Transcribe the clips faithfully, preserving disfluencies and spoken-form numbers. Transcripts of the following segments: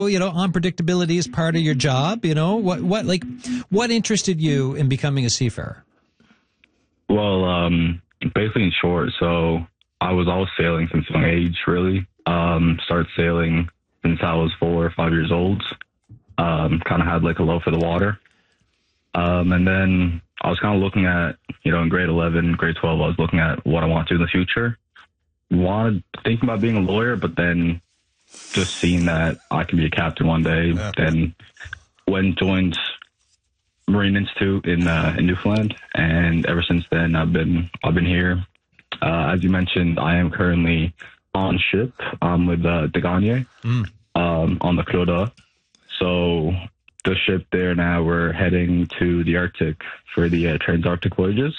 Well, you know, unpredictability is part of your job. You know, what, what, like, what interested you in becoming a seafarer? Well, um, basically in short, so I was always sailing since a young age, really. Um, started sailing since I was four or five years old. Um, kind of had like a love for the water. Um, and then I was kind of looking at, you know, in grade eleven, grade twelve, I was looking at what I want to do in the future. Wanted, thinking about being a lawyer, but then just seeing that I can be a captain one day. Yeah. Then went joined Marine Institute in uh, in Newfoundland, and ever since then I've been I've been here. Uh, as you mentioned, I am currently on ship um, with uh, De Gagne mm. um, on the Clodagh. So the ship there now, we're heading to the Arctic for the uh, Trans-Arctic voyages.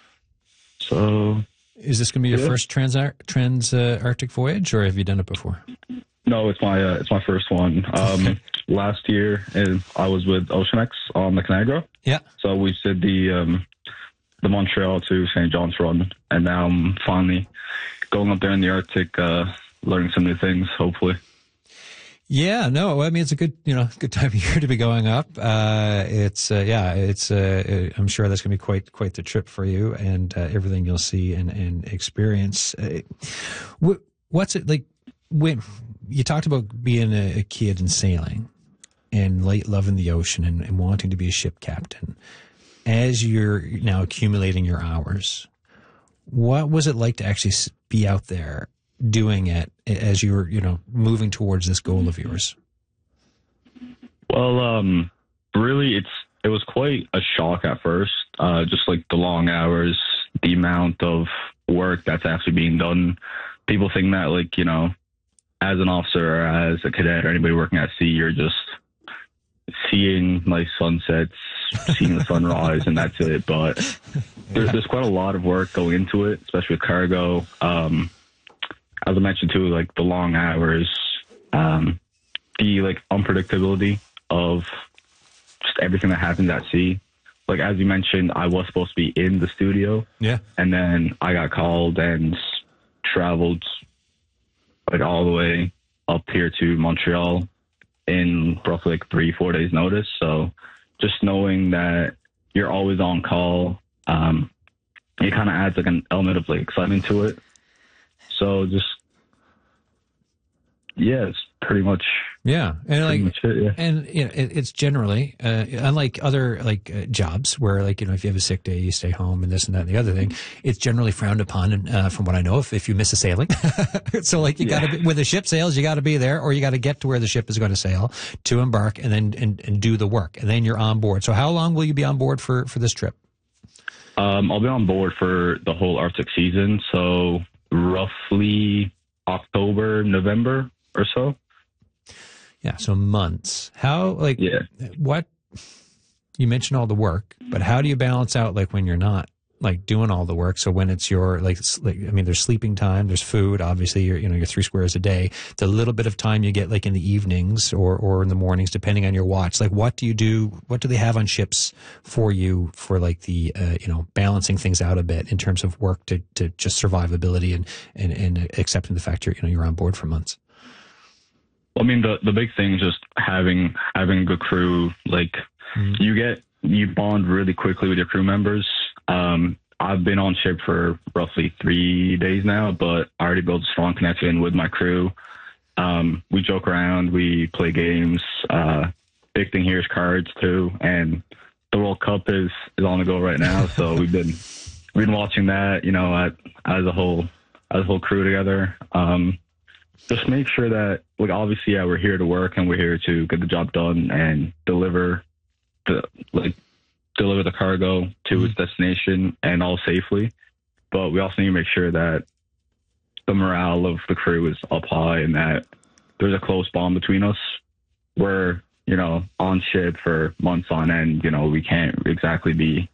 So, is this going to be your yeah. first trans trans uh, Arctic voyage, or have you done it before? No, it's my uh, it's my first one. Um, last year, I was with Oceanex on the Conagra. Yeah. So we did the um, the Montreal to Saint John's run, and now I'm finally going up there in the Arctic, uh, learning some new things, hopefully. Yeah, no, I mean, it's a good, you know, good time of year to be going up. Uh, it's, uh, yeah, it's, uh, I'm sure that's going to be quite, quite the trip for you and uh, everything you'll see and, and experience. Uh, what's it like when you talked about being a, a kid and sailing and like loving the ocean and, and wanting to be a ship captain? As you're now accumulating your hours, what was it like to actually be out there doing it as you were, you know, moving towards this goal of yours? Well, um, really, it's it was quite a shock at first. Uh, just like the long hours, the amount of work that's actually being done. People think that, like, you know, as an officer or as a cadet or anybody working at sea, you're just seeing nice sunsets, seeing the sunrise, and that's it. But there's, there's quite a lot of work going into it, especially with cargo. Um, as I mentioned too, like the long hours, um, the like unpredictability of just everything that happens at sea. Like, as you mentioned, I was supposed to be in the studio. Yeah. And then I got called and traveled like all the way up here to Montreal in roughly like three, four days notice. So just knowing that you're always on call, um, it kind of adds like an element of like excitement to it. So just, yeah, it's pretty much yeah, and like, it, yeah. and you know, it, it's generally uh, unlike other like uh, jobs where, like, you know, if you have a sick day, you stay home and this and that and the other thing. It's generally frowned upon, and uh, from what I know, if, if you miss a sailing. So like you yeah. got to with the ship sails, you got to be there, or you got to get to where the ship is going to sail to embark, and then and, and do the work, and then you're on board. So how long will you be on board for for this trip? Um, I'll be on board for the whole Arctic season, so roughly October, November or so. Yeah, so months. How, like, yeah. what, you mentioned all the work, but how do you balance out, like, when you're not, like, doing all the work? So when it's your, like, like I mean, there's sleeping time, there's food, obviously, you're, you know, you're three squares a day. The little bit of time you get, like, in the evenings or, or in the mornings, depending on your watch, like, what do you do, what do they have on ships for you for, like, the, uh, you know, balancing things out a bit in terms of work to, to just survivability and, and, and accepting the fact you're, you know, you're on board for months? I mean, the, the big thing is just having having a good crew. Like, mm-hmm. you get, you bond really quickly with your crew members. Um, I've been on ship for roughly three days now, but I already built a strong connection with my crew. Um, we joke around, we play games. Uh, big thing here is cards too, and the World Cup is, is on the go right now. So we've been we've been watching that, you know, at, as a whole as a whole crew together. Um, Just make sure that, like, obviously, yeah, we're here to work and we're here to get the job done and deliver the, like, deliver the cargo to mm-hmm. its destination and all safely. But we also need to make sure that the morale of the crew is up high and that there's a close bond between us. We're, you know, on ship for months on end. You know, we can't exactly be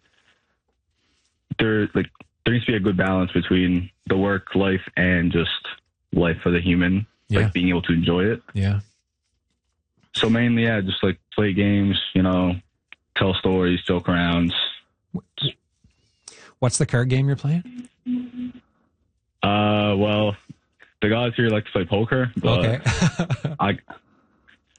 there. Like, there needs to be a good balance between the work life and just life for the human, yeah. like being able to enjoy it. Yeah. So mainly, yeah, just like play games, you know, tell stories, joke around. What's the card game you're playing? Uh, well, the guys here like to play poker, but okay. I